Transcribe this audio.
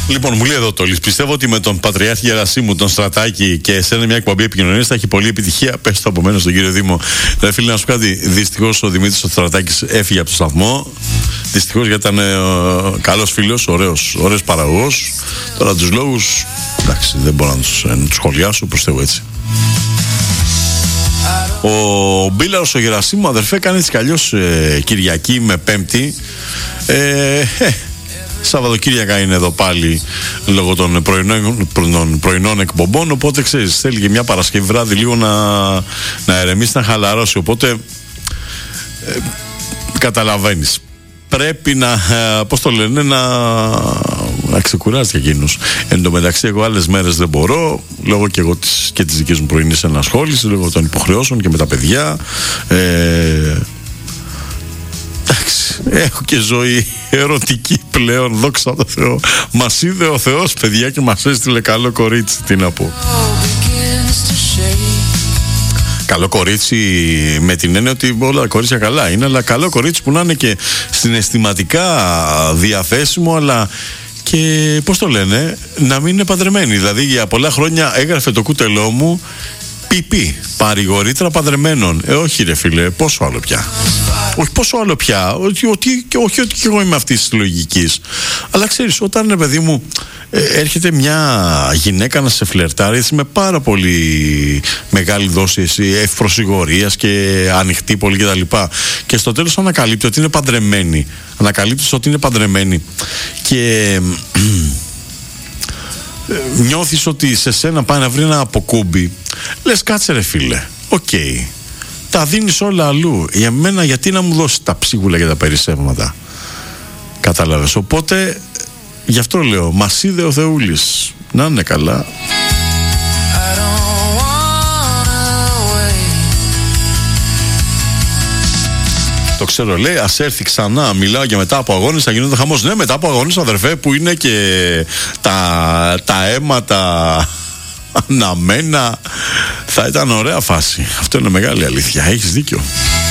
Λοιπόν, μου λέει εδώ το Λης, πιστεύω ότι με τον Πατριάρχη Γερασίμου, τον Στρατάκη και σε μια εκπομπή επικοινωνίας θα έχει πολλή επιτυχία. Πες το από μένα στον κύριο Δήμο. Ρε φίλε, να σου πω κάτι. Δυστυχώς ο Δημήτρης ο Στρατάκης έφυγε από το σταθμό. Δυστυχώς γιατί ήταν καλός φίλος, ωραίος παραγωγός. Τώρα τους λόγους, εντάξει, δεν μπορώ να τους σχολιάσω, προς Θεού έτσι. Ο Μπίλαρος ο Γερασίμου, αδερφέ, κάνει έτσι κι αλλιώς Κυριακή με Πέμπτη. Σαββατοκύριακα είναι εδώ πάλι λόγω των πρωινών εκπομπών. Οπότε ξέρεις, θέλει και μια Παρασκευή βράδυ λίγο να ερεμήσει, να χαλαρώσει. Οπότε καταλαβαίνεις, πρέπει να, πώς το λένε, να ξεκουράζει και εκείνους. Εν τω μεταξύ, εγώ άλλες μέρες δεν μπορώ, λόγω και εγώ της δικής μου πρωινής ενασχόλησης, λόγω των υποχρεώσεων και με τα παιδιά. Εντάξει, έχω και ζωή ερωτική πλέον, δόξα τω Θεώ. Μας είδε ο Θεός, παιδιά, και μας έστειλε καλό κορίτσι. Τι να πω. Καλό κορίτσι με την έννοια ότι όλα τα κορίτσια καλά είναι, αλλά καλό κορίτσι που να είναι και συναισθηματικά διαθέσιμο, αλλά και πώς το λένε, να μην είναι παντρεμένη. Δηλαδή για πολλά χρόνια έγραφε το κούτελό μου πιπί, παρηγορήτρα παντρεμένων. Όχι ρε φίλε, πόσο άλλο πια. Όχι πόσο άλλο πια, όχι ότι και εγώ είμαι αυτής της λογικής. Αλλά ξέρεις, όταν, παιδί μου, έρχεται μια γυναίκα να σε φλερτάρει έτσι, με πάρα πολύ μεγάλη δόση ευπροσυγωρίας και ανοιχτή πολύ κτλ. Και στο τέλος ανακαλύπτει ότι είναι παντρεμένη. Ανακαλύπτεις ότι είναι παντρεμένη. Και νιώθεις ότι σε σένα πάει να βρει ένα αποκούμπι. Λες, κάτσε ρε φίλε, οκ. Τα δίνεις όλα αλλού. Για μένα γιατί να μου δώσει τα ψίγουλα και τα περισσεύματα. Κατάλαβες. Οπότε γι' αυτό λέω, μας είδε ο Θεούλης. Να είναι καλά. Το ξέρω, λέει, ας έρθει ξανά. Μιλάω και μετά από αγώνες θα γίνονται χαμός. Ναι, μετά από αγώνες, αδερφέ, που είναι και τα αίματα αναμένα, θα ήταν ωραία φάση. Αυτό είναι μεγάλη αλήθεια. Έχεις δίκιο.